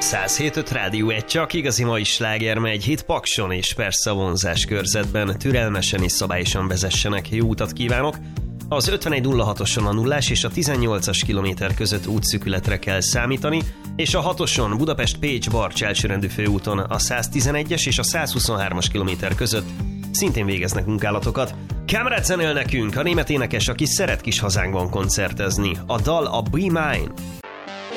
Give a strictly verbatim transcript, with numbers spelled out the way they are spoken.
száz hét öt Rádió egy, csak igazi mai sláger megy, hit Pakson és persze a vonzás körzetben. Türelmesen és szabályosan vezessenek, jó utat kívánok! Az ötvenegy nulla hatoson a nullás és a tizennyolcas kilométer között útszűkületre kell számítani, és a hatoson Budapest-Pécs-Barcs elsőrendű főúton a száztizenegyes és a százhuszonhármas kilométer között szintén végeznek munkálatokat. Kamerát zenél nekünk, a német énekes, aki szeret kis hazánkban koncertezni. A dal a Be Mine.